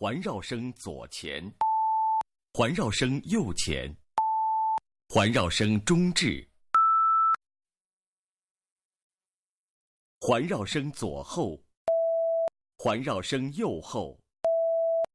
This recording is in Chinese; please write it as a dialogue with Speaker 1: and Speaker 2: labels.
Speaker 1: 环绕声左前，环绕声右前，环绕声中置，环绕声左后，环绕声右后，